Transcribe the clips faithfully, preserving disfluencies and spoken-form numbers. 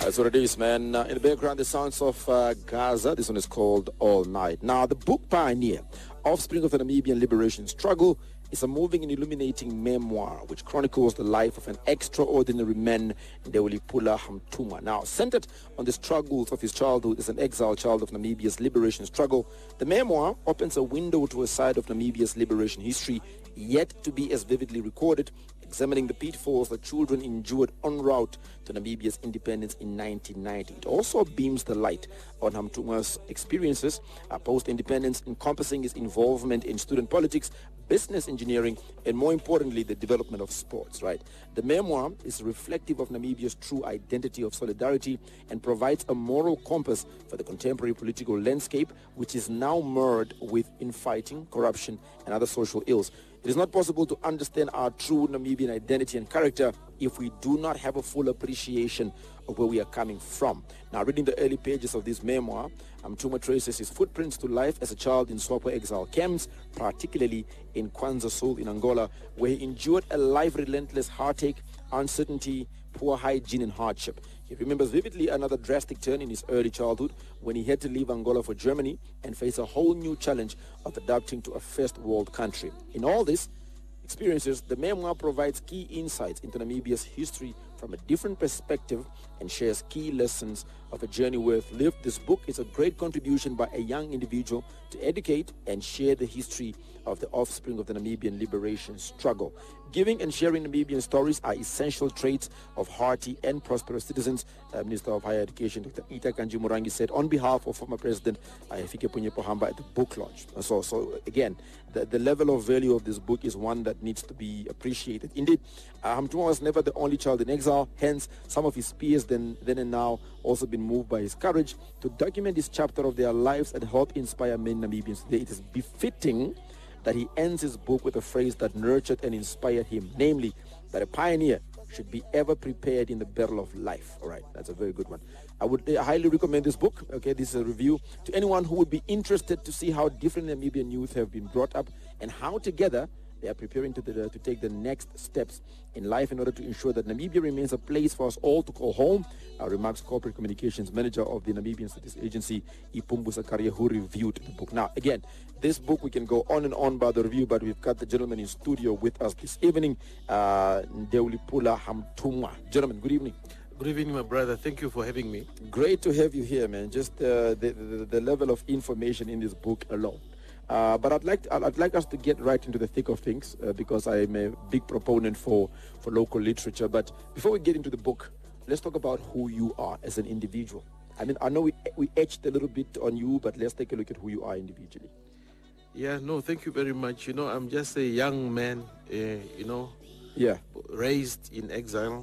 That's what it is, man. Uh, in the background, the sounds of uh, Gaza. This one is called All Night. Now, the book Pioneer, Offspring of the Namibian Liberation Struggle, is a moving and illuminating memoir which chronicles the life of an extraordinary man, Ndewelipula Hamtuma. Now, centered on the struggles of his childhood as an exiled child of Namibia's liberation struggle, the memoir opens a window to a side of Namibia's liberation history yet to be as vividly recorded, examining the pitfalls that children endured en route to Namibia's independence in nineteen ninety. It also beams the light on Hamtuma's experiences uh, post-independence, encompassing his involvement in student politics, business engineering, and more importantly, the development of sports, right? The memoir is reflective of Namibia's true identity of solidarity and provides a moral compass for the contemporary political landscape, which is now marred with infighting, corruption, and other social ills. It is not possible to understand our true Namibian identity and character if we do not have a full appreciation of where we are coming from. Now, reading the early pages of this memoir, Hamtuma traces his footprints to life as a child in SWAPO exile camps, particularly in Kwanza Sul in Angola, where he endured a life relentless heartache, uncertainty, poor hygiene, and hardship. He remembers vividly another drastic turn in his early childhood when he had to leave Angola for Germany and face a whole new challenge of adapting to a first world country. In all this experiences, the memoir provides key insights into Namibia's history from a different perspective and shares key lessons of a journey worth lived. This book is a great contribution by a young individual to educate and share the history of the offspring of the Namibian liberation struggle. Giving and sharing Namibian stories are essential traits of hearty and prosperous citizens, uh, Minister of Higher Education Doctor Ita Kanji Murangi said on behalf of former President Fike Punye Pohamba at the book launch. So, so again, the, the level of value of this book is one that needs to be appreciated. Indeed, uh, Hamtuma was never the only child in exile, hence some of his peers then, then and now also been moved by his courage to document this chapter of their lives and help inspire many Namibians today. It is befitting that he ends his book with a phrase that nurtured and inspired him, namely that a pioneer should be ever prepared in the battle of life. All right, that's a very good one. I would uh, highly recommend this book. Okay, this is a review to anyone who would be interested to see how different Namibian youth have been brought up and how together they are preparing to, the, to take the next steps in life in order to ensure that Namibia remains a place for us all to call home, uh, remarks Corporate Communications Manager of the Namibian Statistics Agency, Ipumbu Zakaria, who reviewed the book. Now, again, this book, we can go on and on about the review, but we've got the gentleman in studio with us this evening, uh, Ndewelipula Hamtuma. Gentlemen, good evening. Good evening, my brother. Thank you for having me. Great to have you here, man. Just uh, the, the, the level of information in this book alone. Uh, but I'd like to, I'd like us to get right into the thick of things uh, because I'm a big proponent for, for local literature. But before we get into the book, let's talk about who you are as an individual. I mean, I know we we etched a little bit on you, but let's take a look at who you are individually. Yeah, no, thank you very much. You know, I'm just a young man, uh, you know, yeah, raised in exile,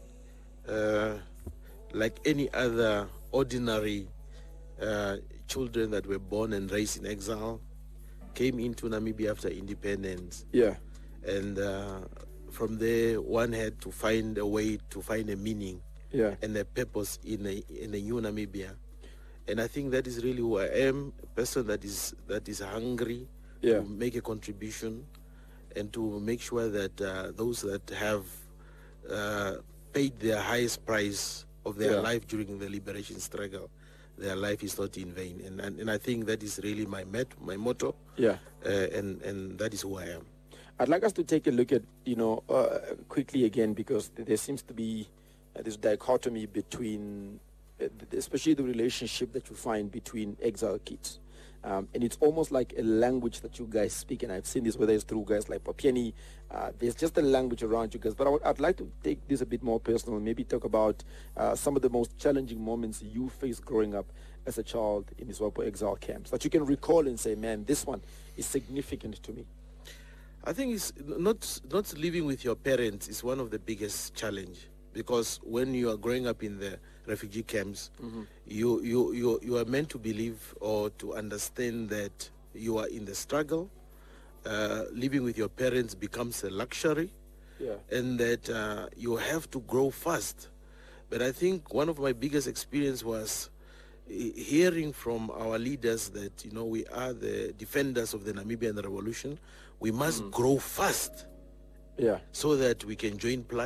uh, like any other ordinary uh, children that were born and raised in exile. Came into Namibia after independence. Yeah. And uh, from there, one had to find a way to find a meaning yeah. and a purpose in a, in a new Namibia. And I think that is really who I am, a person that is that is hungry yeah. to make a contribution and to make sure that uh, those that have uh, paid their highest price of their yeah. life during the liberation struggle, their life is not in vain. And, and and I think that is really my met, my motto. Yeah. Uh, and, and that is who I am. I'd like us to take a look at, you know, uh, quickly again, because there seems to be uh, this dichotomy between, uh, especially the relationship that you find between exile kids. Um, and it's almost like a language that you guys speak, and I've seen this whether it's through guys like Papiani. Uh, there's just a language around you guys. But I would, I'd like to take this a bit more personal, maybe talk about uh, some of the most challenging moments you faced growing up as a child in these SWAPO exile camps that you can recall and say, man, this one is significant to me. I think it's not not living with your parents is one of the biggest challenge, because when you are growing up in the refugee camps, mm-hmm. you, you, you, you are meant to believe or to understand that you are in the struggle. Uh, living with your parents becomes a luxury, yeah. and that uh, you have to grow fast. But I think one of my biggest experience was hearing from our leaders that, you know, we are the defenders of the Namibian revolution. We must mm. grow fast, yeah, so that we can join plan,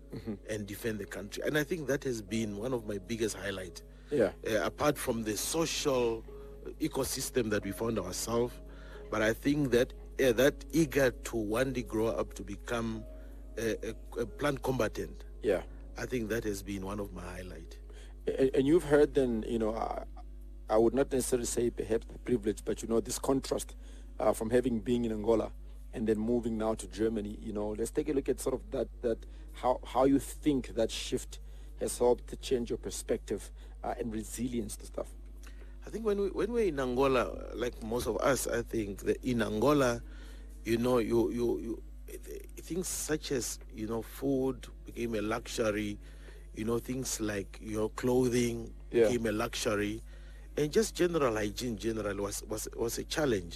mm-hmm. and defend the country. And I think that has been one of my biggest highlights. Yeah. Uh, apart from the social ecosystem that we found ourselves, but I think that uh, that eager to one day grow up to become a, a, a plant combatant. Yeah. I think that has been one of my highlights. And, and you've heard then, you know, I, I would not necessarily say perhaps privilege, but you know, this contrast uh, from having been in Angola and then moving now to Germany. You know, let's take a look at sort of that, that how, how you think that shift has helped to change your perspective uh, and resilience to stuff. I think when we when we're in Angola, like most of us, I think that in Angola, you know, you you you things such as, you know, food became a luxury, you know, things like, you know, clothing yeah. became a luxury, and just general hygiene generally was was was a challenge.